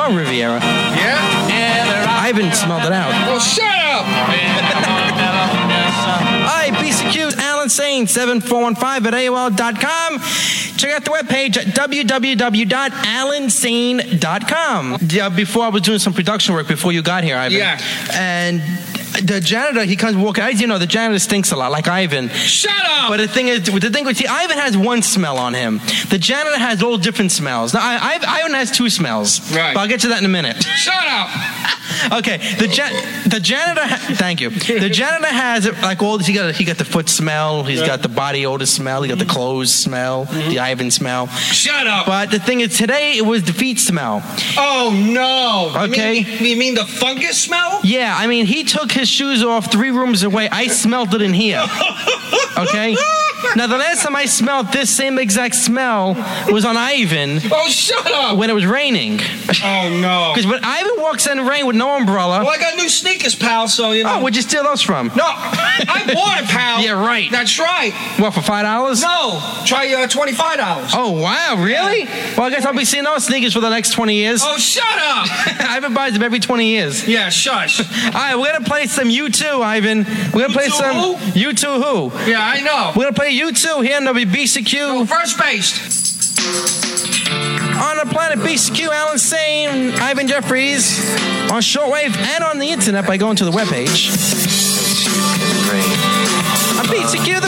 out Riviera. Yeah? Ivan smelled it out. Well, shut up! All right, BCQ, Alan Sane, 7415 at AOL.com. Check out the webpage at www.alansane.com. Yeah, before I was doing some production work before you got here, Ivan. Yeah. And the janitor, he comes walking. As you know, the janitor stinks a lot, like Ivan. Shut up! But the thing is, see, Ivan has one smell on him. The janitor has all different smells. Now, Ivan has two smells. Right. But I'll get to that in a minute. Shut up! Okay, the janitor. Thank you. The janitor has like all. He got the foot smell. He's got the body odor smell. He got the clothes smell. The Ivan smell. Shut up! But the thing is, today it was the feet smell. Oh no! Okay. You mean the fungus smell? Yeah, I mean he took his shoes off 3 rooms away. I smelled it in here. Okay. Now the last time I smelled this same exact smell was on Ivan. Oh, shut up! When it was raining. Oh no! Because when Ivan walks in the rain with no umbrella. Well, I got new sneakers, pal. So you know. Oh, where'd you steal those from? No, I bought it, pal. Yeah, right. That's right. What, for $5? No, try $25. Oh wow, really? Yeah. Well, I guess I'll be seeing those sneakers for the next 20 years. Oh, shut up! Ivan buys them every 20 years. Yeah, shush. All right, we're gonna play some U2, Ivan. We're gonna play some U2 who? Yeah, I know. We're gonna play U2 here on WBCQ. No, first base. On the planet BCQ, Alan Sane, Ivan Jeffries, on shortwave and on the internet by going to the webpage. On BCQ, the